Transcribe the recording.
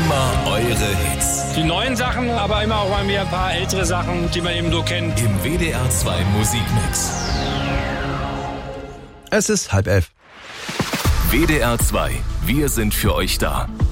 Immer eure Hits. Die neuen Sachen, aber immer auch mal wieder ein paar ältere Sachen, die man eben so kennt. Im WDR 2 Musikmix. Es ist 10:30. WDR 2, wir sind für euch da.